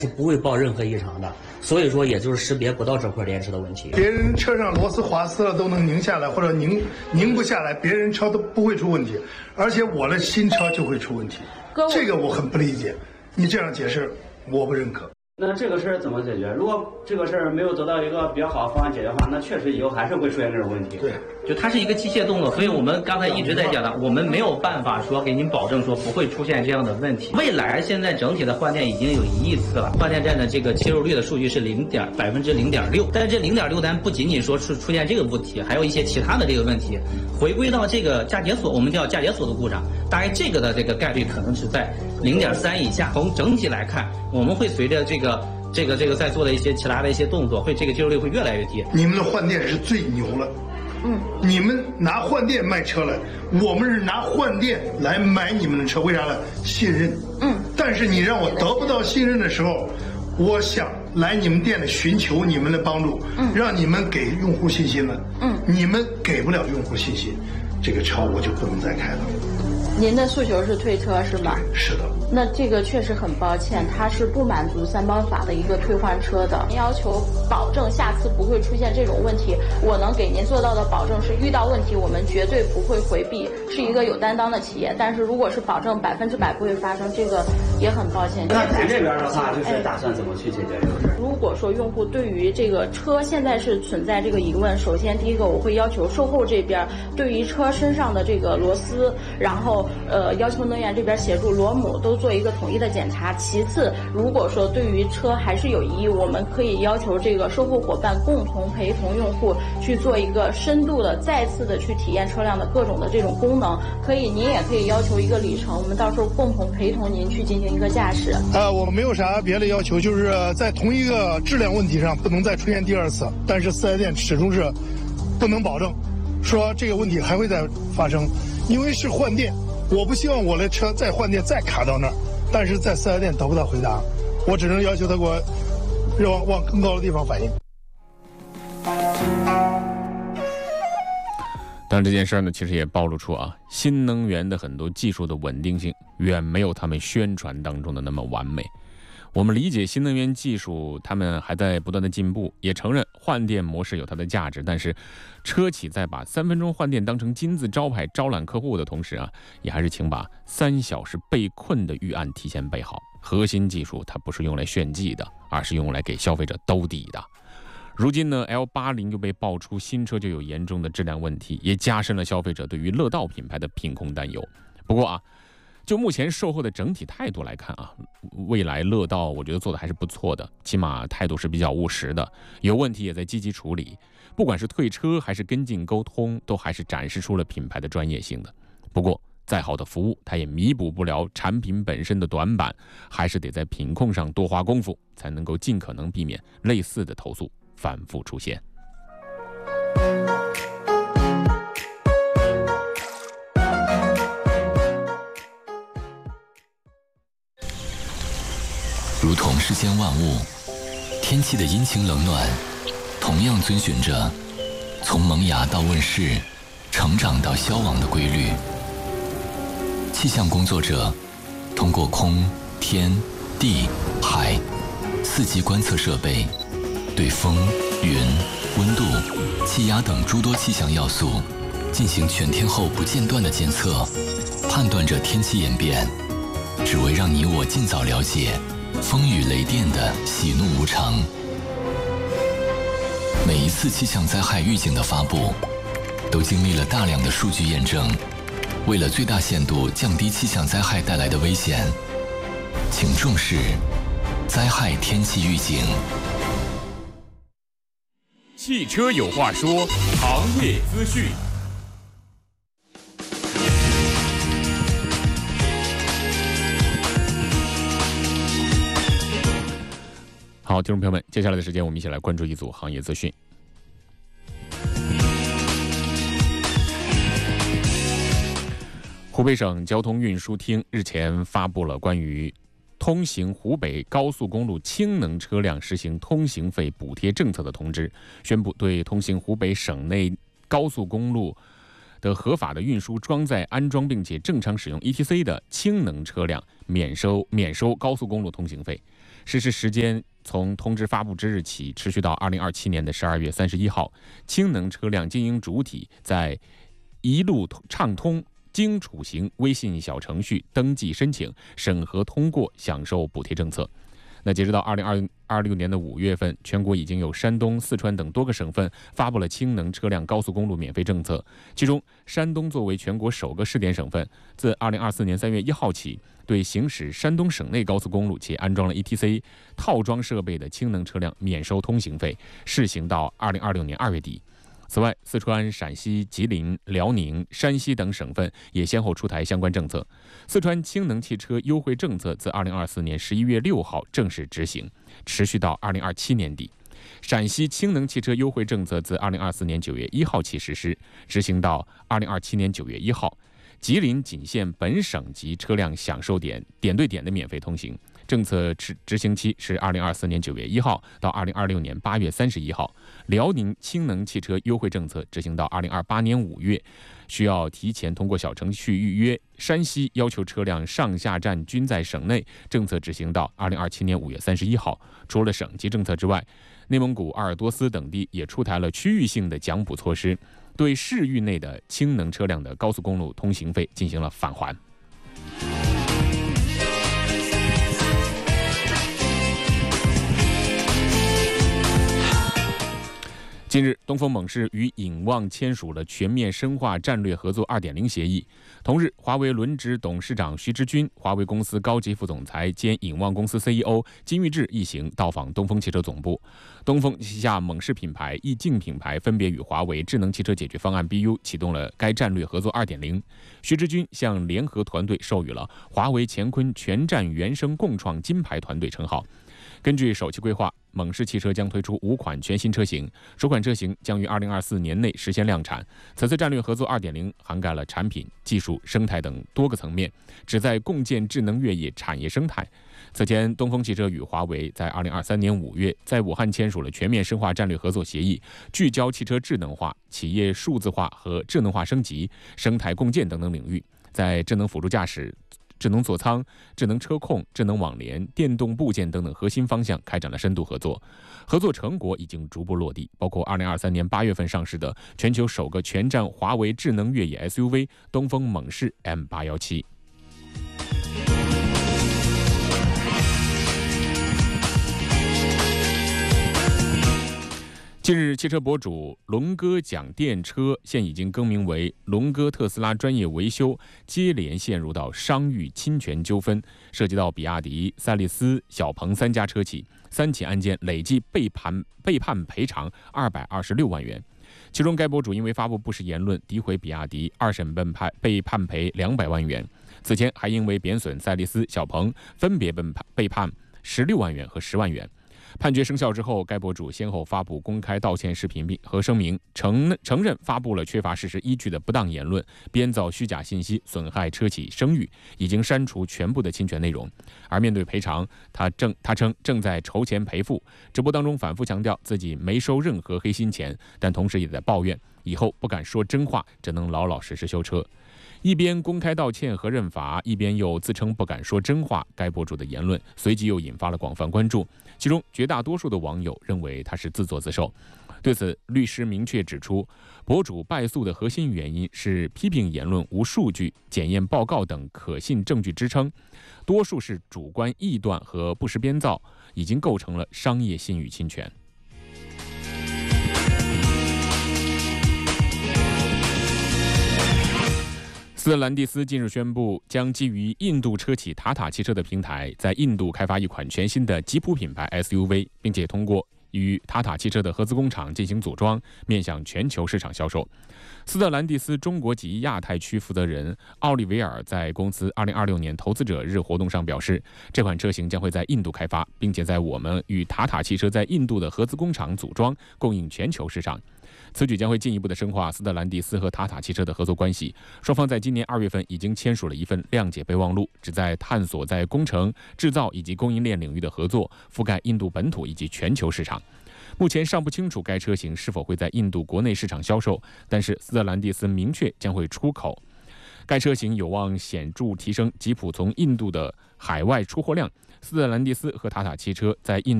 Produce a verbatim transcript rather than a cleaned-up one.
是不会报任何异常的，所以说也就是识别不到这块电池的问题。 别人车上螺丝滑丝了都能拧下来，或者拧拧不下来，别人车都不会出问题，而且我的新车就会出问题，这个我很不理解。你这样解释，我不认可。 那这个事儿怎么解决？如果这个事儿没有得到一个比较好的方案解决的话，那确实以后还是会出现这种问题。 对， 就它是一个机械动作，所以我们刚才一直在讲的，我们没有办法说给您保证说不会出现这样的问题。蔚来现在整体的换电已经有一亿次了，换电站的这个切入率的数据是零点百分之零点六，但是这零点六单不仅仅说是出现这个问题，还有一些其他的这个问题。回归到这个嫁接锁，我们叫嫁接锁的故障，大概这个的这个概率可能是在零点三以下。从整体来看，我们会随着这个。这个这个在做的一些其他的一些动作，会这个接受率会越来越低。 你们的换电是最牛了，嗯，你们拿换电卖车来，我们是拿换电来买你们的车，为啥呢？信任，嗯。但是你让我得不到信任的时候，我想来你们店里寻求你们的帮助，嗯，让你们给用户信心了，嗯，你们给不了用户信心，这个车我就不能再开了。 您的诉求是退车是吗？ 是的。 那这个确实很抱歉，它是不满足三包法的一个退换车的。要求保证下次不会出现这种问题，我能给您做到的保证是，遇到问题我们绝对不会回避，是一个有担当的企业。但是如果是保证百分之百不会发生，这个也很抱歉。 那咱这边的话，就是打算怎么去解决这个事儿？ 如果说用户对于这个车现在是存在这个疑问，首先第一个我会要求售后这边对于车身上的这个螺丝，然后呃要求能源这边协助螺母都做一个统一的检查。其次，如果说对于车还是有疑义，我们可以要求这个售后伙伴共同陪同用户去做一个深度的再次的去体验车辆的各种的这种功能。可以，您也可以要求一个里程，我们到时候共同陪同您去进行一个驾驶。 呃，我们没有啥别的要求，就是在同一个质量问题上不能再出现第二次。但是四 S 店始终是不能保证说这个问题还会再发生，因为是换电，我不希望我的车再换电再卡到那儿。但是在四 S 店得不到回答，我只能要求他给我往往更高的地方反映。 但这件事呢，其实也暴露出啊，新能源的很多技术的稳定性远没有他们宣传当中的那么完美。我们理解新能源技术，他们还在不断的进步，也承认换电模式有它的价值。但是，车企在把三分钟换电当成金字招牌招揽客户的同时啊，也还是请把三小时被困的预案提前备好。核心技术它不是用来炫技的，而是用来给消费者兜底的。如今呢 ，L 八十 又被爆出新车就有严重的质量问题，也加深了消费者对于乐道品牌的品控担忧。不过啊，就目前售后的整体态度来看啊，蔚来乐道我觉得做的还是不错的，起码态度是比较务实的，有问题也在积极处理。不管是退车还是跟进沟通，都还是展示出了品牌的专业性的。不过再好的服务，它也弥补不了产品本身的短板，还是得在品控上多花功夫，才能够尽可能避免类似的投诉反复出现。 如同世间万物，天气的阴晴冷暖，同样遵循着从萌芽到问世、成长到消亡的规律。气象工作者通过空、天、地、海四级观测设备，对风、云、温度、气压等诸多气象要素进行全天候不间断的监测，判断着天气演变，只为让你我尽早了解风雨雷电的喜怒无常。每一次气象灾害预警的发布，都经历了大量的数据验证。为了最大限度降低气象灾害带来的危险，请重视灾害天气预警。 汽车有话说，行业资讯。 好，听众朋友们，接下来的时间我们一起来关注一组行业资讯。湖北省交通运输厅日前发布了关于通行湖北高速公路氢能车辆实行通行费补贴政策的通知，宣布对通行湖北省内高速公路的合法的运输装载安装并且正常使用 E T C 的氢能车辆免收免收高速公路通行费。 实施时间从通知发布之日起持续到二零二七年的十二月三十一号。氢能车辆经营主体在一路畅通经储行微信小程序登记申请，审核通过，享受补贴政策。那截止到二零二六年的五月份，全国已经有山东、四川等多个省份发布了氢能车辆高速公路免费政策。其中，山东作为全国首个试点省份，自二零二四年三月一号起，对行驶山东省内高速公路且安装了 E T C 套装设备的氢能车辆免收通行费，试行到二零二六年二月底。此外，四川、陕西、吉林、辽宁、山西等省份也先后出台相关政策。四川氢能汽车优惠政策自二零二四年十一月六号正式执行，持续到二零二七年底。陕西氢能汽车优惠政策自二零二四年九月一号起实施，执行到二零二七年九月一号。吉林仅限本省级车辆享受点点对点的免费通行。政策执执行期是二零二四年九月一号到二零二六年八月三十一号。辽宁氢能汽车优惠政策执行到二零二八年五月，需要提前通过小程序预约。山西要求车辆上下站均在省内，政策执行到二零二七年五月三十一号。除了省级政策之外，内蒙古、鄂尔多斯等地也出台了区域性的奖补措施，对市域内的氢能车辆的高速公路通行费进行了返还。近日，东风猛士与影旺签署了全面深化战略合作 二点零 协议。同日，华为轮值董事长徐直军、华为公司高级副总裁兼影旺公司 C E O 金玉志一行到访东风汽车总部。东风旗下猛士品牌、意境品牌分别与华为智能汽车解决方案 B U 启动了该战略合作 二点零。徐直军向联合团队授予了华为乾坤全站原生共创金牌团队称号。根据首期规划，猛士汽车将推出五款全新车型，首款车型将于二零二四年内实现量产。此次战略合作 二点零 涵盖了产品、技术、生态等多个层面，旨在共建智能越野产业生态。此前，东风汽车与华为在二零二三年五月在武汉签署了全面深化战略合作协议，聚焦汽车智能化、企业数字化和智能化升级、生态共建等等领域，在智能辅助驾驶、智能座舱、智能车控、智能网联、电动部件等等核心方向开展了深度合作，合作成果已经逐步落地，包括二零二三年八月份上市的全球首个全站华为智能越野 S U V 东风猛士 M 八一七。近日，汽车博主龙哥讲电车现已经更名为龙哥特斯拉专业维修，接连陷入到商誉侵权纠纷，涉及到比亚迪、赛力斯、小鹏三家车企，三起案件累计被判被判赔偿二百二十六万元。其中，该博主因为发布不实言论诋毁比亚迪，二审被判被判赔两百万元。此前还因为贬损赛力斯、小鹏，分别被判被判十六万元和十万元。判决生效之后，该博主先后发布公开道歉视频和声明，承承认发布了缺乏事实依据的不当言论，编造虚假信息，损害车企声誉，已经删除全部的侵权内容。而面对赔偿，他正他称正在筹钱赔付。直播当中反复强调自己没收任何黑心钱，但同时也在抱怨以后不敢说真话，只能老老实实修车。一边公开道歉和认罚，一边又自称不敢说真话，该博主的言论随即又引发了广泛关注。其中绝大多数的网友认为他是自作自受。对此，律师明确指出，博主败诉的核心原因是批评言论无数据、检验报告等可信证据支撑，多数是主观臆断和不实编造，已经构成了商业信誉侵权。斯特兰蒂斯近日宣布，将基于印度车企塔塔汽车的平台，在印度开发一款全新的吉普品牌 S U V， 并且通过与塔塔汽车的合资工厂进行组装，面向全球市场销售。斯特兰蒂斯中国及亚太区负责人奥利维尔在公司二零二六年投资者日活动上表示，这款车型将会在印度开发，并且在我们与塔塔汽车在印度的合资工厂组装，供应全球市场。此举将会进一步的深化斯特兰蒂斯和塔塔汽车的合作关系。双方在今年二月份已经签署了一份谅解备忘录，旨在探索在工程、制造以及供应链领域的合作，覆盖印度本土以及全球市场。目前尚不清楚该车型是否会在印度国内市场销售，但是斯特兰蒂斯明确将会出口。该车型有望显著提升吉普从印度的海外出货量， 斯特兰蒂斯和塔塔汽车在印